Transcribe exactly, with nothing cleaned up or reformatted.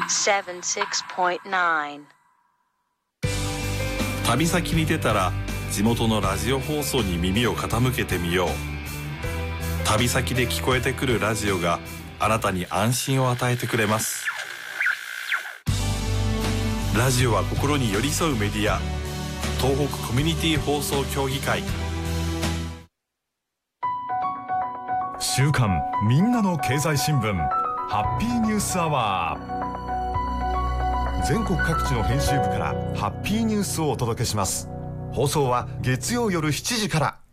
セブンシックスポイントナイン。 旅先に出たら地元のラジオ放送に耳を傾けてみよう。旅先で聞こえてくるラジオがあなたに安心を与えてくれます。ラジオは心に寄り添うメディア、東北コミュニティ放送協議会。 週刊みんなの経済新聞ハッピーニュースアワー。全国各地の編集部からハッピーニュースをお届けします。放送は月曜夜しちじから。